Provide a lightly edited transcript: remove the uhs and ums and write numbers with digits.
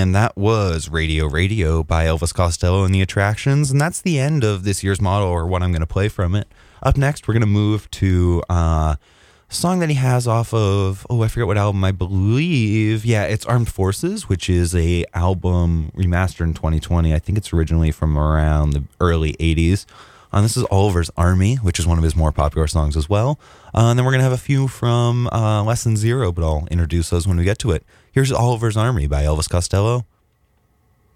And that was Radio Radio by Elvis Costello and the Attractions. And that's the end of this year's model, or what I'm going to play from it. Up next, we're going to move to a song that he has off of, I forget what album, I believe. Yeah, it's Armed Forces, which is a album remastered in 2020. I think it's originally from around the early 80s. This is Oliver's Army, which is one of his more popular songs as well. And then we're going to have a few from Lesson Zero, but I'll introduce those when we get to it. Here's Oliver's Army by Elvis Costello